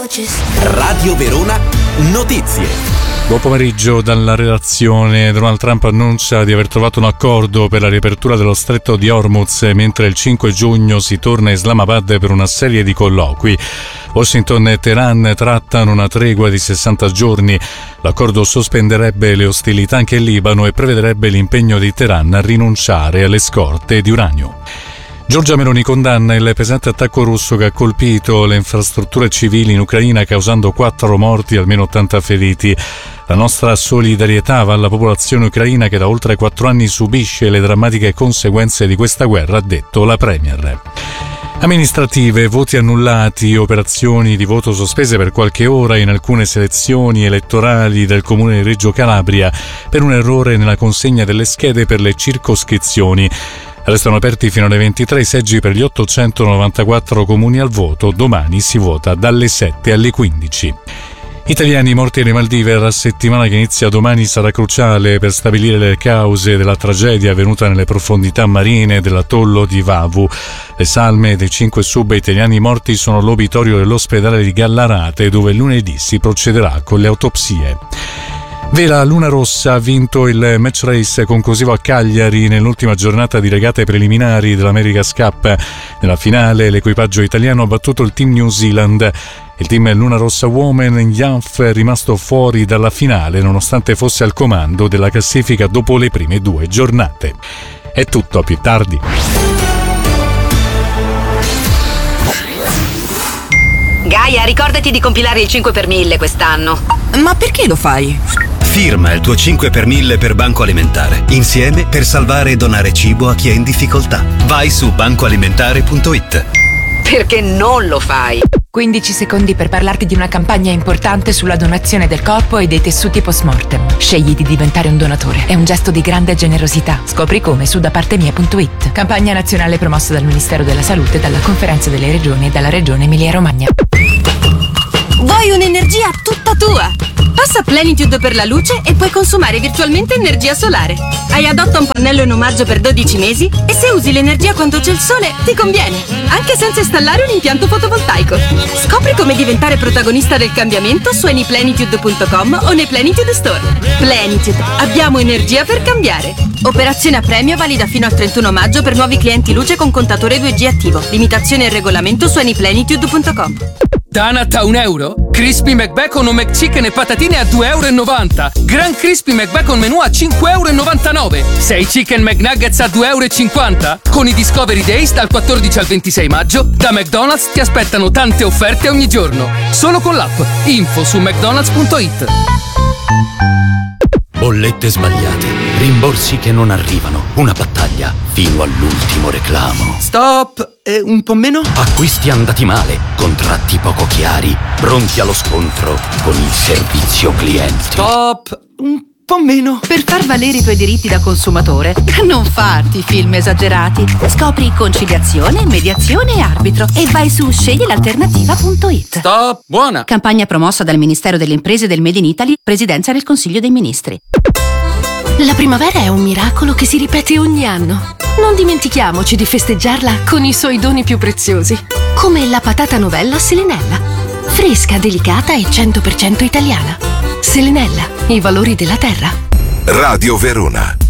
Radio Verona Notizie. Buon pomeriggio dalla redazione. Donald Trump annuncia di aver trovato un accordo per la riapertura dello stretto di Hormuz, mentre il 5 giugno si torna a Islamabad per una serie di colloqui. Washington e Teheran trattano una tregua di 60 giorni. L'accordo sospenderebbe le ostilità anche in Libano e prevederebbe l'impegno di Teheran a rinunciare alle scorte di uranio. Giorgia Meloni condanna il pesante attacco russo che ha colpito le infrastrutture civili in Ucraina, causando 4 morti e almeno 80 feriti. La nostra solidarietà va alla popolazione ucraina che da oltre 4 anni subisce le drammatiche conseguenze di questa guerra, ha detto la Premier. Amministrative, voti annullati, operazioni di voto sospese per qualche ora in alcune selezioni elettorali del comune di Reggio Calabria per un errore nella consegna delle schede per le circoscrizioni. Restano aperti fino alle 23 i seggi per gli 894 comuni al voto. Domani si vota dalle 7 alle 15. Italiani morti alle Maldive. La settimana che inizia domani sarà cruciale per stabilire le cause della tragedia avvenuta nelle profondità marine dell'atollo di Vavu. Le salme dei 5 sub italiani morti sono all'obitorio dell'ospedale di Gallarate, dove lunedì si procederà con le autopsie. Vela Luna Rossa ha vinto il match race conclusivo a Cagliari nell'ultima giornata di regate preliminari dell'America's Cup. Nella finale l'equipaggio italiano ha battuto il team New Zealand. Il team Luna Rossa Women Yanf è rimasto fuori dalla finale nonostante fosse al comando della classifica dopo le prime 2 giornate. È tutto, a più tardi. Gaia, ricordati di compilare il 5 per 1000 quest'anno. Ma perché lo fai? Firma il tuo 5 per 1000 per Banco Alimentare. Insieme per salvare e donare cibo a chi è in difficoltà. Vai su bancoalimentare.it. Perché non lo fai? 15 secondi per parlarti di una campagna importante sulla donazione del corpo e dei tessuti post-mortem. Scegli di diventare un donatore. È un gesto di grande generosità. Scopri come su dapartemia.it. Campagna nazionale promossa dal Ministero della Salute, dalla Conferenza delle Regioni e dalla Regione Emilia-Romagna. Vuoi un'energia tutta tua? Passa a Plenitude per la luce e puoi consumare virtualmente energia solare. Hai Adotta un pannello in omaggio per 12 mesi e se usi l'energia quando c'è il sole ti conviene, anche senza installare un impianto fotovoltaico. Scopri come diventare protagonista del cambiamento su anyplenitude.com o nei Plenitude Store. Plenitude, abbiamo energia per cambiare. Operazione a premio valida fino al 31 maggio per nuovi clienti luce con contatore 2G attivo. Limitazione e regolamento su anyplenitude.com. Tanat a €1, Crispy McBacon o McChicken e patatine a €2,90. Gran Crispy McBacon menù a €5,99. 6 Chicken McNuggets a €2,50. Con i Discovery Days dal 14 al 26 maggio, da McDonald's ti aspettano tante offerte ogni giorno. Solo con l'app. Info su mcdonalds.it. Bollette sbagliate, rimborsi che non arrivano, una battaglia fino all'ultimo reclamo. Stop! Un po' meno? Acquisti andati male, contratti poco chiari, pronti allo scontro con il servizio clienti. Stop! Un po' meno. Per far valere i tuoi diritti da consumatore, non farti film esagerati. Scopri conciliazione, mediazione e arbitro e vai su sceglielalternativa.it. Stop! Buona! Campagna promossa dal Ministero delle Imprese del Made in Italy, Presidenza del Consiglio dei Ministri. La primavera è un miracolo che si ripete ogni anno. Non dimentichiamoci di festeggiarla con i suoi doni più preziosi, come la patata novella Selenella. Fresca, delicata e 100% italiana. Selenella, i valori della terra. Radio Verona.